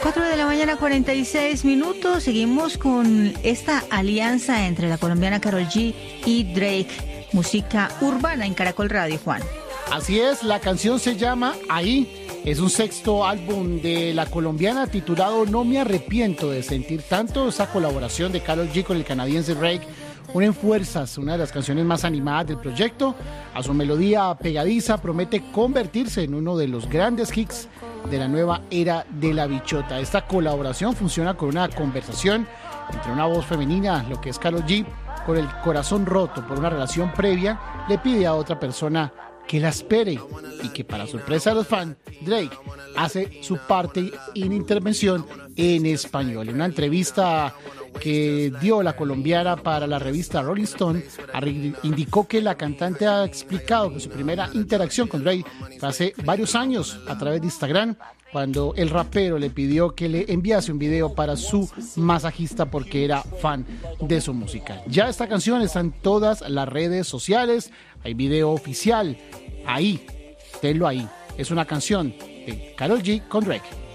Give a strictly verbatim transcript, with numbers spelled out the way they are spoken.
cuatro de la mañana, cuarenta y seis minutos. Seguimos con esta alianza entre la colombiana Karol G y Drake, música urbana en Caracol Radio, Juan. Así es, la canción se llama Ahí. Es un sexto álbum de la colombiana titulado No me arrepiento de sentir tanto. Esa colaboración de Karol G con el canadiense Drake unen fuerzas, una de las canciones más animadas del proyecto. A su melodía pegadiza promete convertirse en uno de los grandes hits de la nueva era de la bichota. Esta colaboración funciona con una conversación entre una voz femenina, lo que es Karol G, con el corazón roto por una relación previa, le pide a otra persona que la espere y que, para sorpresa de los fans, Drake hace su parte en intervención en español. En una entrevista que dio la colombiana para la revista Rolling Stone, indicó que la cantante ha explicado que su primera interacción con Drake fue hace varios años a través de Instagram, cuando el rapero le pidió que le enviase un video para su masajista porque era fan de su música. Ya esta canción está en todas las redes sociales, hay video oficial, ahí, tenlo ahí. Es una canción de Karol G con Drake.